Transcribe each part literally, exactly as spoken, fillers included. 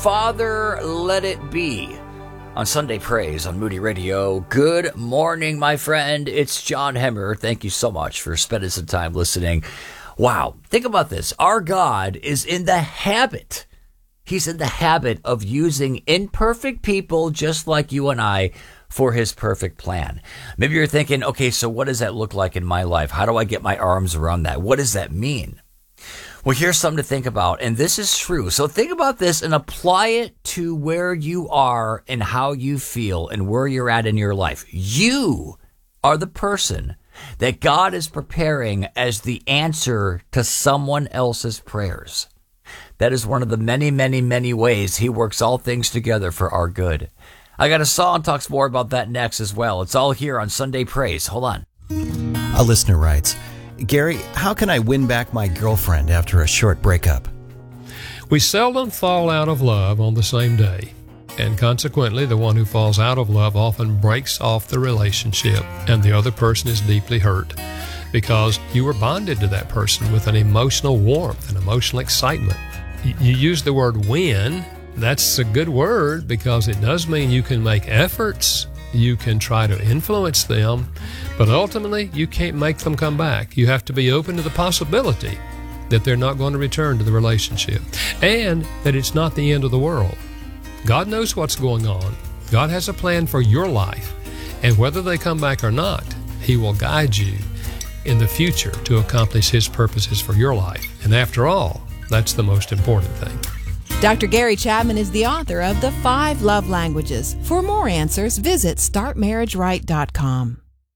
Father, let it be. On Sunday Praise on Moody Radio. Good morning, my friend. It's John Hemmer. Thank you so much for spending some time listening. Wow. Think about this. Our God is in the habit. He's in the habit of using imperfect people just like you and I for his perfect plan. Maybe you're thinking, okay, so what does that look like in my life? How do I get my arms around that? What does that mean? Well, here's something to think about, and this is true. So think about this and apply it to where you are and how you feel and where you're at in your life. You are the person that God is preparing as the answer to someone else's prayers. That is one of the many, many, many ways he works all things together for our good. I got a song talks more about that next as well. It's all here on Sunday Praise. Hold on. A listener writes, Gary, how can I win back my girlfriend after a short breakup? We seldom fall out of love on the same day, and consequently, the one who falls out of love often breaks off the relationship, and the other person is deeply hurt because you were bonded to that person with an emotional warmth and emotional excitement. You use the word win. That's a good word because it does mean you can make efforts. You can try to influence them, but ultimately you can't make them come back. You have to be open to the possibility that they're not going to return to the relationship and that it's not the end of the world. God knows what's going on. God has a plan for your life, and whether they come back or not, he will guide you in the future to accomplish his purposes for your life. And after all, that's the most important thing. Doctor Gary Chapman is the author of The Five Love Languages. For more answers, visit start marriage right dot com.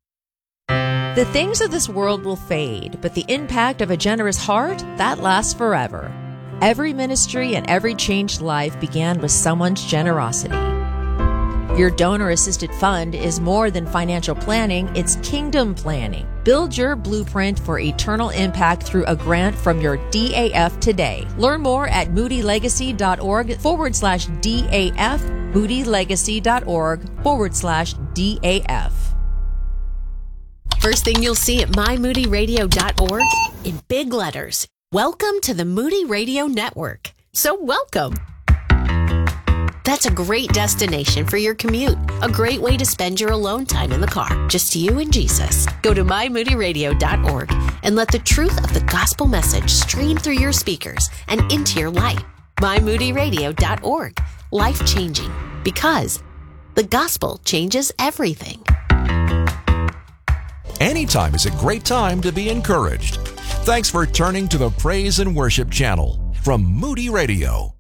The things of this world will fade, but the impact of a generous heart, that lasts forever. Every ministry and every changed life began with someone's generosity. Your donor-assisted fund is more than financial planning, it's kingdom planning. Build your blueprint for eternal impact through a grant from your D A F today. Learn more at moodylegacy.org forward slash DAF, moodylegacy.org forward slash DAF. First thing you'll see at my moody radio dot org in big letters. Welcome to the Moody Radio Network. So welcome. That's a great destination for your commute. A great way to spend your alone time in the car. Just you and Jesus. Go to my moody radio dot org and let the truth of the gospel message stream through your speakers and into your life. my moody radio dot org. Life-changing. Because the gospel changes everything. Anytime is a great time to be encouraged. Thanks for turning to the Praise and Worship channel from Moody Radio.